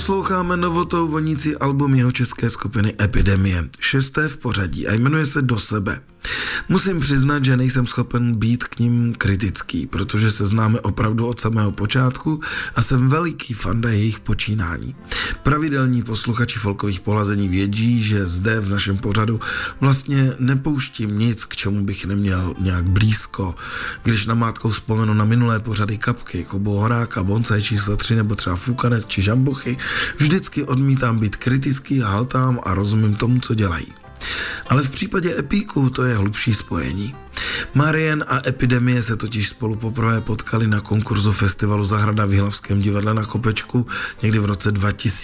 Posloucháme novotou vonící album jeho české skupiny Epidemie, 6. v pořadí a jmenuje se Do sebe. Musím přiznat, že nejsem schopen být k nim kritický, protože se známe opravdu od samého počátku a jsem veliký fanda jejich počínání. Pravidelní posluchači folkových polazení vědí, že zde v našem pořadu vlastně nepouštím nic, k čemu bych neměl nějak blízko. Když namátkou vzpomenu na minulé pořady Kapky, Kubu Horáka, Bonsai číslo 3 nebo třeba Fukanec či Žambuchy, vždycky odmítám být kritický a haltám a rozumím tomu, co dělají. Ale v případě Epíků to je hlubší spojení. Marian a Epidemie se totiž spolu poprvé potkali na konkurzu festivalu Zahrada v Jihlavském divadle na Kopečku někdy v roce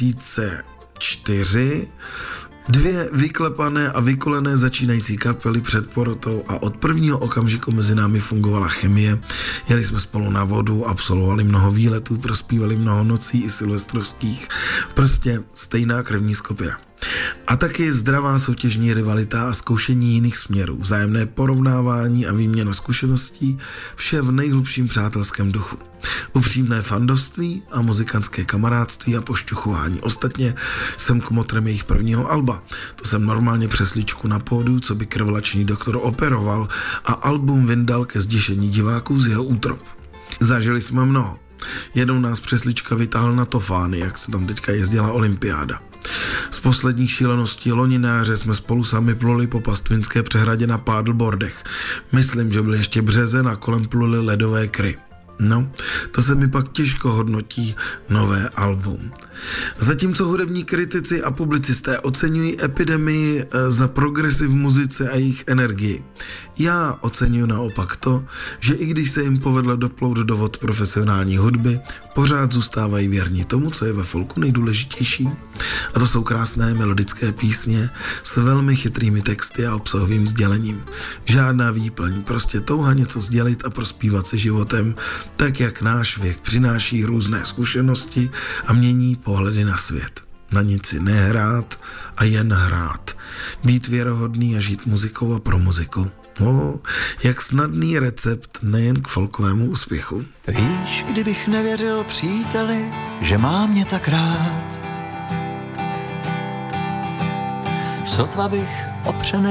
2004. Dvě vyklepané a vykolené začínající kapely před porotou a od prvního okamžiku mezi námi fungovala chemie. Jeli jsme spolu na vodu, absolvovali mnoho výletů, prospívali mnoho nocí i silvestrovských. Prostě stejná krevní skupina. A taky zdravá soutěžní rivalita a zkoušení jiných směrů, vzájemné porovnávání a výměna zkušeností, vše v nejhlubším přátelském duchu. Upřímné fandovství a muzikantské kamarádství a pošťuchování. Ostatně jsem kmotrem jejich prvního alba. To jsem normálně přesličku na pódu, co by krvelačný doktor operoval a album vyndal ke zděšení diváků z jeho útrop. Zažili jsme mnoho. Jednou nás přeslička vytáhl na Tofány, jak se tam teďka jezdila olympiáda. Z posledních šíleností loni na jaře jsme spolu sami pluli po Pastvinské přehradě na paddleboardech. Myslím, že byl ještě březen a kolem pluli ledové kry. No, to se mi pak těžko hodnotí nové album. Zatímco hudební kritici a publicisté oceňují Epidemii za progresiv v muzice a jejich energii. Já oceňuji naopak to, že i když se jim povedlo doplout do vod profesionální hudby, pořád zůstávají věrní tomu, co je ve folku nejdůležitější. A to jsou krásné melodické písně s velmi chytrými texty a obsahovým sdělením. Žádná výplň, prostě touha něco sdělit a prospívat se životem, tak jak náš věk přináší různé zkušenosti a mění pohledy na svět. Na nic si nehrát a jen hrát. Být věrohodný a žít muzikou a pro muziku. Jak snadný recept nejen k folkovému úspěchu. Víš, kdybych nevěřil příteli, že má mě tak rád, sotva bych opřený